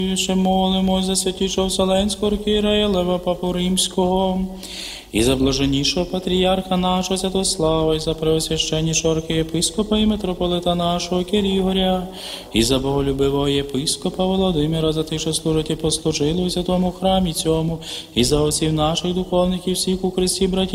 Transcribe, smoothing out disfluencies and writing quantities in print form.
Ще молимось за святішого Вселенського архієрея Лева Папу Римського, і за блаженнішого патріарха нашого Святослава, і за преосвященнішого архієпископа і митрополита нашого Кирігоря, і за боголюбивого єпископа Володимира, за тих, що служать і послужили у святому храмі цьому, і за отців наших духовних і всіх у Христі братів